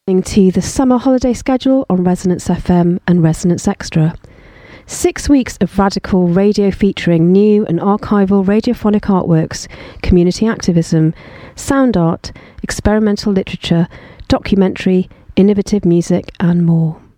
To the summer holiday schedule on Resonance FM and Resonance Extra. 6 weeks of radical radio featuring new and archival radiophonic artworks, community activism, sound art, experimental literature, documentary, innovative music and more.